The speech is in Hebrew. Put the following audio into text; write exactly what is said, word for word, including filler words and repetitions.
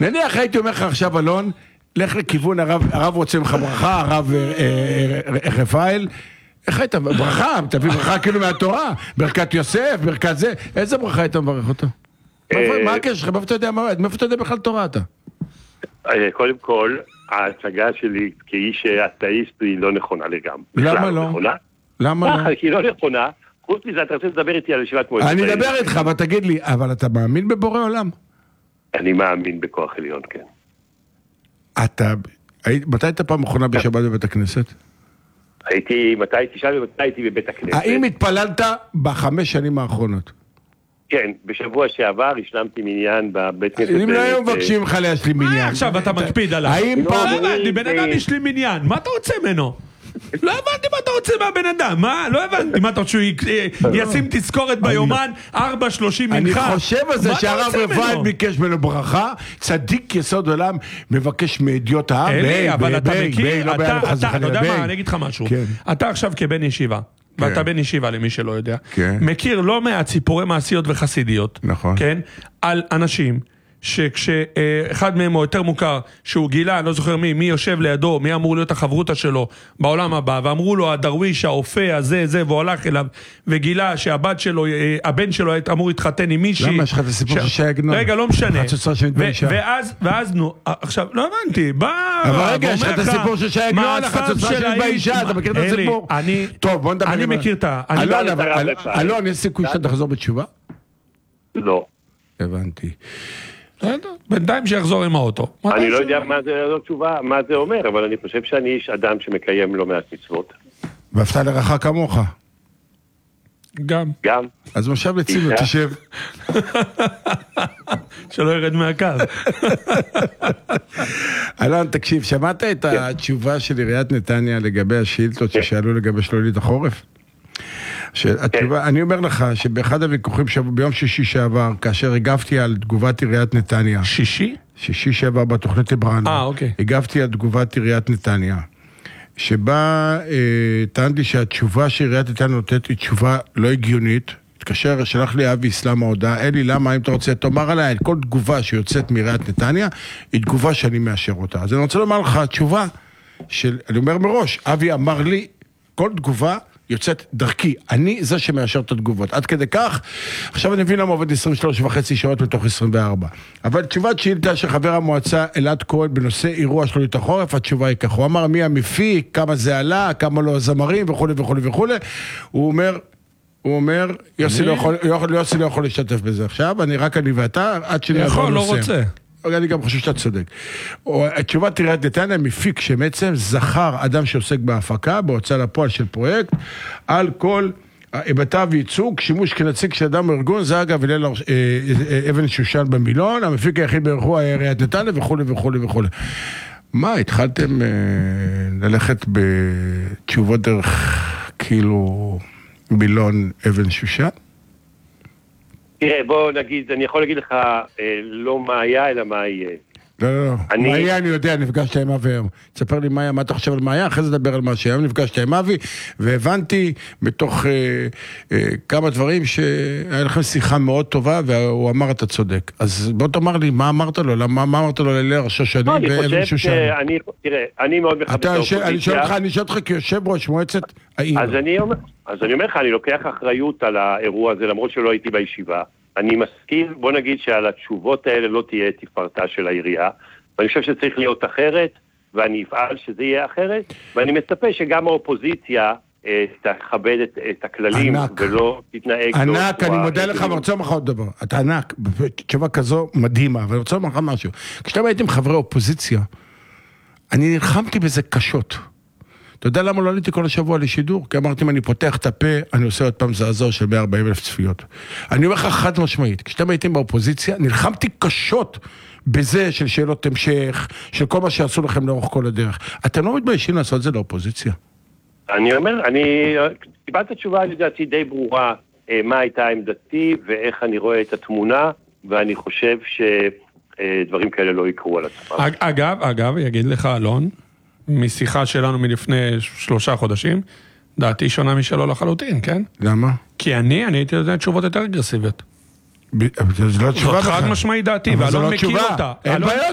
נניח הייתי אומר לך עכשיו, אלון, לך לכיוון, הרב רוצה ממך ברכה, הרב רפאל, איך היית? ברכה, תביא ברכה כאילו מהתורה, ברכת יוסף, ברכת זה, איזה ברכה היית מברך אותו? מה הקשר שלך? מאיפה אתה יודע מה? מאיפה אתה יודע בכלל תורה אתה? קודם כל, ההצגה שלי כאיש אתאיסט היא לא נכונה לגמרי. למה לא? למה לא? היא לא נכונה. חוץ מזה, אתה רוצה לדבר איתי על ישיבת מועצת העיר. אני אדבר איתך, אבל תגיד לי, אבל אתה מאמין בבורא עולם? אני מאמין בכוח עליון, כן. אתה, מתי היית פעם אחרונה בשבת בבית הכנסת? הייתי, מתי הייתי שם ומתי הייתי בבית הכנסת. האם התפללת בחמש שנים האחרונות? כן, בשבוע שעבר השלמתי מניין בבית כנסת. אם לא היו מבקשים לך להשלים מניין. מה עכשיו אתה מקפיד עליו? האם פעם... לא הבנתי, בן אדם יש לי מניין, מה אתה רוצה ממנו? לא הבנתי מה אתה רוצה מהבן אדם, מה? לא הבנתי מה אתה רוצה שהוא ישים תזכורת ביומן ארבע שלושים מנחה. אני חושב על זה שהרב רפאל ביקש ממנו ברכה, צדיק יסוד עולם מבקש מאדיוט העם. אלי, אבל אתה מכיר, אתה יודע מה, אני אגיד לך משהו. אתה עכשיו כבן ישיבה, ואתה בן ישיבה למי שלא יודע, מכיר לא מעט סיפורי מעשיות וחסידיות, כן? על אנשים שכשאחד מהם הוא יותר מוכר, שהוא גילה, אני לא זוכר מי, מי יושב לידו, מי אמור להיות החברותה שלו בעולם הבא, ואמרו לו הדרוויש, האופה, הזה, זה, והוא הלך אליו, וגילה שהבת שלו, הבן שלו אמור להתחתן עם מישהי. למה יש לך את הסיפור של שי עגנון? רגע, לא משנה. ואז, ואז, נו, עכשיו, לא הבנתי, בא... אבל רגע, יש לך את הסיפור של שי עגנון, החצוצרה של באישה, אתה מכיר את הסיפור? טוב, בוא נדבר. אני מכיר את ה... אלון, יש סיכוי שאתה תחזור בתשובה? לא. הבנתי. בינתיים שיחזור עם האוטו. אני לא יודע מה זה לא תשובה, מה זה אומר, אבל אני חושב שאני איש אדם שמקיים לא מעט מצוות. ואהבת לרעך כמוך. גם. גם. אז מושב לצינו, תשב. שלא ירד מהקו. אלון, תקשיב, שמעת את התשובה של עיריית נתניה לגבי השאילתות ששאלו לגבי שלולית החורף? התשובה, אני אומר לך שבאחד הוויכוחים ביום שישי שעבר, כאשר הגבתי על תגובת עיריית נתניה, שישי? שישי שעבר בתוכנית לברנה, אה, אוקיי. הגבתי על תגובת עיריית נתניה, שבה אה, טענתי שהתשובה שעיריית נתניה נותנת היא תשובה לא הגיונית. התקשר, שלח לי אבי אסלאם ההודעה, אלי, למה אם אתה רוצה, תאמר עליי, כל תגובה שיוצאת מעיריית נתניה, היא תגובה שאני מאשר אותה. אז אני רוצה לומר לך, התשובה של, אני אומר מראש, אבי אמר לי, כל תגובה יוצאת דרכי, אני זה שמאשר את התגובות, עד כדי כך, עכשיו אני מבין למה עובד עשרים ושלוש וחצי שעות מתוך עשרים וארבע, אבל תשובת שאילתה של חבר המועצה אלעד כהן בנושא אירוע שלולית החורף, התשובה היא כך, הוא אמר מי המפיק, כמה זה עלה, כמה לא הזמרים וכו' וכו' וכו', הוא אומר, הוא אומר, יוסי לא יכול, יוסי לא יכול להשתתף בזה עכשיו, אני רק אני ואתה, עד שאני יכול, לא רוצה. אני גם חושב שאתה צודק. התשובת עיריית נתניה, מפיק שבעצם זכר אדם שעוסק בהפקה, בהוצאה לפועל של פרויקט, על כל היבטיו וייצוג, שימוש כנציג של אדם ארגון, זה אגב הלל אבן שושן במילון, המפיק היחיד באירוע עיריית נתניה וכו' וכו' וכו'. מה, התחלתם ללכת בתשובות דרך כאילו מילון אבן שושן? תראה, בוא נגיד, אני יכול להגיד לך אה, לא מה היה, אלא מה יהיה. לא, לא, לא. אני... מה היה, אני יודע, נפגשת עם אבי היום. תספר לי מה היה, מה אתה חושב על מה היה, אחרי זה דבר על מה שהיה. נפגשת עם אבי, והבנתי בתוך אה, אה, כמה דברים שהיה לכם שיחה מאוד טובה, והוא אמר, אתה צודק. אז בוא תאמר לי, מה אמרת לו? למה, מה אמרת לו ללילה שושנים ואבן שושן? אני, תראה, אני מאוד מכבד את האופוזיציה. אני שואל אותך, אני שואל אותך כיושב ראש מועצת העיר. אז אני אומר, אז אני אומר לך, אני לוקח אחריות על האירוע הזה, למרות שלא הייתי בישיבה. אני מסכים, בוא נגיד שעל התשובות האלה לא תהיה תפארתה של העירייה, ואני חושב שצריך להיות אחרת, ואני אפעל שזה יהיה אחרת, ואני מצפה שגם האופוזיציה אה, תכבד את, את הכללים, ענק. ולא תתנהג... ענק, אני מודה לך, ואני רוצה לומר לך עוד דבר. אתה ענק, תשובה כזו מדהימה, ואני רוצה לומר לך משהו. כשאתם הייתם חברי אופוזיציה, אני נלחמתי בזה קשות. אתה יודע למה לא עליתי כל השבוע לשידור? כי אמרתי, אם אני פותח את הפה, אני עושה עוד פעם זעזור של מאה וארבעים אלף צפיות. אני אומר לך חד משמעית, כשאתם הייתם באופוזיציה, נלחמתי קשות בזה של שאלות המשך, של כל מה שעשו לכם לאורך כל הדרך. אתם לא מתביישים לעשות את זה לאופוזיציה? אני אומר, אני קיבלת תשובה לדעתי די ברורה, מה הייתה עמדתי ואיך אני רואה את התמונה, ואני חושב שדברים כאלה לא יקרו על עצמם. אגב, אגב, יגיד לך אלון, משיחה שלנו מלפני שלושה חודשים, דעתי שונה משלו לחלוטין, כן? למה? כי אני, אני הייתי יודע תשובות יותר אגרסיביות. זה לא תשובה בכלל. זאת חד משמעי דעתי, ואלון מכיר אותה. אין בעיות,